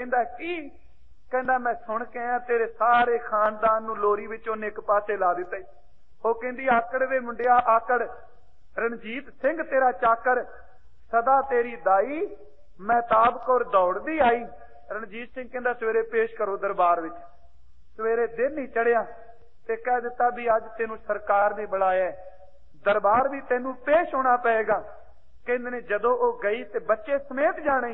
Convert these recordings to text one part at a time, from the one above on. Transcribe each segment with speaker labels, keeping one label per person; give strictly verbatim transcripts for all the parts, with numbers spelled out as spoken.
Speaker 1: कहंदा की? कहंदा मैं सुन के आया तेरे सारे खानदान नूं लोरी विच उहने एक पासे ला दिता। वो कहंदी आकड़ वे मुंडिया आकड़, रणजीत सिंह तेरा चाकर, सदा तेरी दाई, महताब कौर दौड़दी आई। रणजीत सिंह कहंदा सवेरे पेश करो दरबार विच। सवेरे दिन ही चढ़िया ते कह दिता भी अज तेनू सरकार ने बुलाया, दरबार भी तेनू पेश होना पएगा। कहंदे ने जदों वो गई ते बच्चे समेत जाने,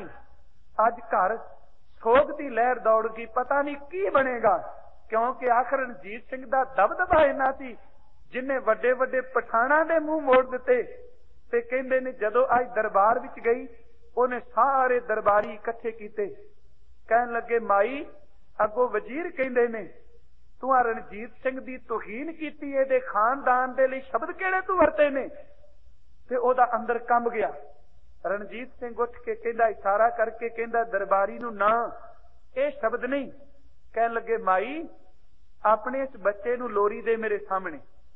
Speaker 1: अज घर सोग की लहर दौड़ गई, पता नहीं की बनेगा, क्योंकि आखिर रणजीत सिंह का दबदबा इन्ना सी जिन्हें वड्डे वड्डे पठाणा दे मुंह मोड़ दिते। ते कहंदे ने जदों अज दरबार विच गई, उन्हें सारे दरबारी इकट्ठे कीते। कहन लगे माई अगों वजीर कहंदे ने तू आ रणजीत सिंह दी तौहीन कीती, इहदे खानदान दे लई शब्द किहड़े तू वरते ने? ते ओदा अंदर कंब गया। रणजीत सिंह उठ के कहंदा इशारा करके कहंदा दरबारी नूं ना ये शब्द नहीं। कहन लगे माई अपने इस बच्चे नूं लोरी दे मेरे सामने,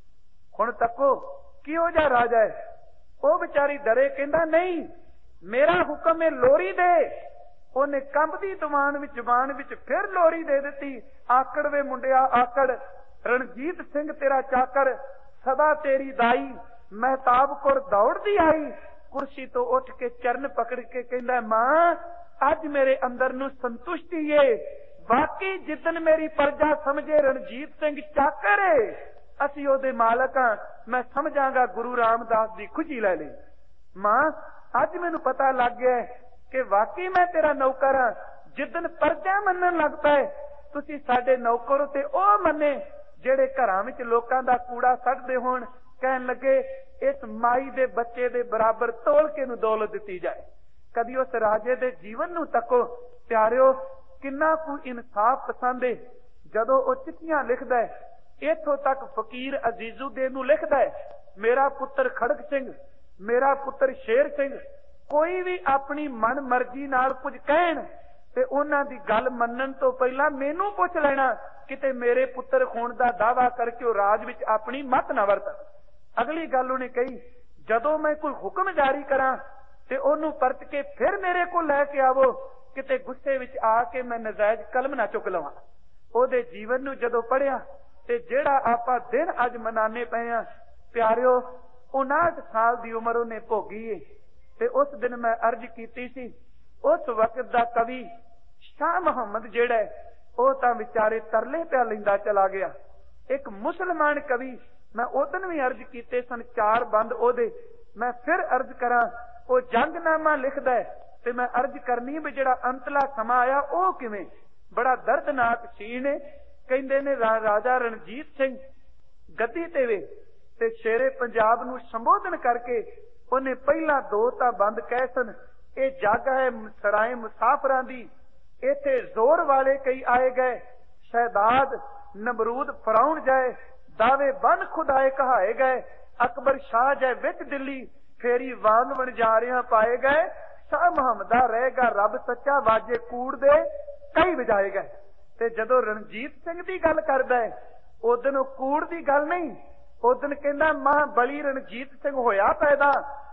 Speaker 1: हुण तको किहो जिहा राजा है? वो बेचारी डरे, कहंदा नहीं मेरा हुक्म है लोरी दे। उन्हें कंबदी दवान विच जबान विच फिर लोरी दे दी। आकड़ वे मुंडिया आकड़, रणजीत सिंह तेरा चाकर, सदा तेरी दाई, महताब कौर दौड़दी आई। कुर्सी तो उठ के चरण पकड़ के कहंदा मां अज मेरे अंदर नूं संतुष्टि है, वाकई जिदन मेरी प्रजा समझे रणजीत सिंह चाकर है, असी ओदे मालक हां, मैं समझांगा गुरु रामदास दी खुशी लै ली। मां अज मैनूं पता लग गया कि वाकई मैं तेरा नौकर हां। जिदन प्रजा मनन लग पए, तुसीं साडे नौकर ते ओ मन्ने जेड़े घरां विच लोकां दा कूड़ा सड़दे होण। कहन लगे इस माई दे बच्चे दे बराबर तोल के नूं दौलत दिती जाए। कदी उस राजे दे जीवन नूं तको प्यारिओ, किन्ना कु इंसाफ पसंद है। जदों ओ चिट्ठियां लिखदा है, इथों तक फकीर अजीजुद्दीन नूं लिखदा है मेरा पुत्र खड़ग सिंह, मेरा पुत्र शेर सिंह, कोई भी अपनी मन मर्जी नाल कुछ कहण ते उन्हां दी गल मन्नण तो पहला मैनू पुछ लेना, किते मेरे पुत्र होण दा दावा करके राज विच अपनी मत ना वरत। अगली गल उन्हें कही जदों मैं कोई हुक्म जारी करा ते ओनू परत के फिर मेरे को लैके आवो, किते गुस्से विच आके मैं नजायज कलम ना चुक लवां। ओदे जीवन नू जदों पढ़िया ते जेड़ा आपां दिन अज मनाने पए आ प्यारिओ, उनाहठ साल दी उम्र उन्हें भोगी है। ते उस दिन मैं अर्ज कीती सी, उस वक्त दा कवि शाह मुहम्मद जेड़ा है वो तां विचारे तरले पिया लैंदा चला गया। एक मुसलमान कवि, मैं उदन भी अर्ज कीते सन चार बंद ओदे, मैं फिर अर्ज करा, वो जंगनामा लिखदा है ते मैं अर्ज करनी भी जेड़ा अंतला समा आया वो किवें, बड़ा दर्दनाक सीन है। कहंदे ने रा, राजा रणजीत सिंह गद्दी ते वे ते शेरे पंजाब नूं संबोधन करके उन्हें पहला दो तां बंद कह सन, ये जग है सराय मुसाफरां दी, इत्थे जोर वाले कई आए गए, शहदाद नमरूद फराउन जाए, दावे बन खुदाए कहाए गए, अकबर शाह जाए विच दिल्ली, फेरी वांग वणजारियां पाए गए, शाह मुहम्मदा रहेगा रब सच्चा, वाजे कूड़ दे कई वजाए गए। ते जदों रणजीत सिंह दी गल करदा है, उदन कूड़ दी गल नहीं, उदन कहंदा मां बली रणजीत सिंह होया पैदा,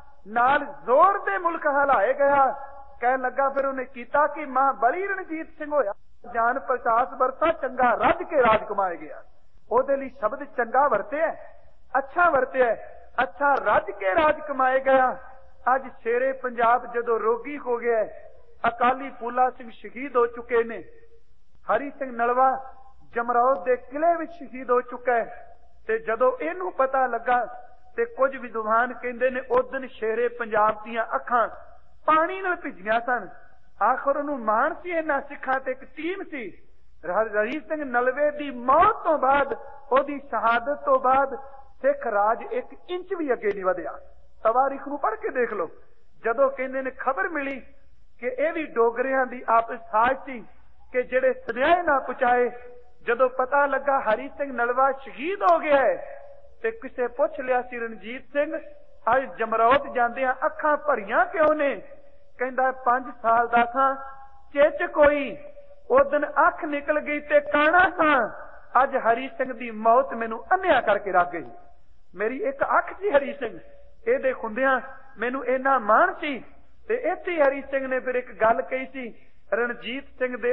Speaker 1: नाल जोर दे मुल्क हलाए गया। कह लगा फिर उन्हें कीता कि मां बली रणजीत सिंह होया, जान पचास बरसा चंगा रज के राज कमाए गया। ओदे लई शब्द चंगा वरते है, अच्छा वरते है, अच्छा रज के राज कमाए गया। अज शेरे पंजाब जदों रोगी हो गया, अकाली फूला सिंह शहीद हो चुके ने, हरी सिंह नलवा जमरौद दे किले विच शहीद हो चुका है। ते जदों इहनूं पता लगा ते कुछ विद्वान कहंदे ने उदन शेरे पंजाब दीयां अखां पानी नाल भिजियां सन। आखिर उहनूं माण सी इन्हां सिखां ते एक टीम सी। हरी सिंह नलवे दी मौत तो बाद, ओदी शहादत तो बाद सिख राज एक इंच भी अगे नहीं वधिया। तवारीख नूं पढ़ के देख लो। जदों कहंदे ने खबर मिली कि यह भी डोगरियां दी आपस साज सी कि जेड़े सुन्याए ना पुचाए, जदों पता लगा हरी सिंह नलवा शहीद हो गया है ते किसे पुछ लिया सी रणजीत सिंह अज जमरौत जांदियां अखां भरियां क्यों ने? कहंदा पांच साल दा सां, चिच कोई उदन अख निकल गई ते काना सां, अज हरी सिंह दी मौत मैनू अन्या करके रख गई। मेरी एक अख सी हरी सिंह, इहदे हुंदियां मैनू इन्ना माण सी। ते इत्थे हरी सिंह ने फिर एक गल कही सी, रणजीत सिंह दे